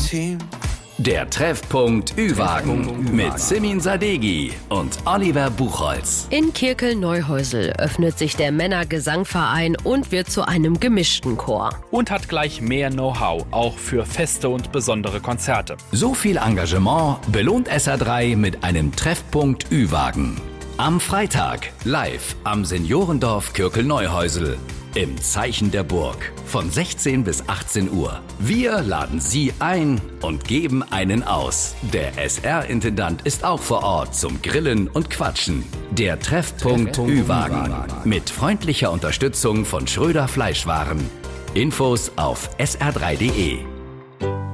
Team. Der Treffpunkt Ü-Wagen mit Simin Sadeghi und Oliver Buchholz. In Kirkel-Neuhäusel öffnet sich der Männergesangverein und wird zu einem gemischten Chor. Und hat gleich mehr Know-how, auch für Feste und besondere Konzerte. So viel Engagement belohnt SR3 mit einem Treffpunkt Ü-Wagen. Am Freitag live am Seniorendorf Kirkel-Neuhäusel. Im Zeichen der Burg von 16 bis 18 Uhr. Wir laden Sie ein und geben einen aus. Der SR-Intendant ist auch vor Ort zum Grillen und Quatschen. Der Treffpunkt Ü-Wagen mit freundlicher Unterstützung von Schröder Fleischwaren. Infos auf sr3.de.